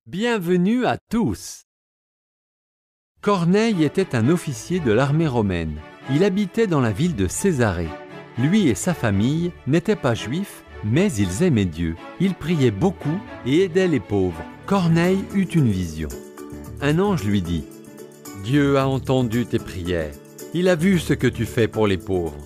Bienvenue à tous. Corneille était un officier de l'armée romaine. Il habitait dans la ville de Césarée. Lui et sa famille n'étaient pas juifs, mais ils aimaient Dieu. Ils priaient beaucoup et aidaient les pauvres. Corneille eut une vision. Un ange lui dit : « Dieu a entendu tes prières. Il a vu ce que tu fais pour les pauvres.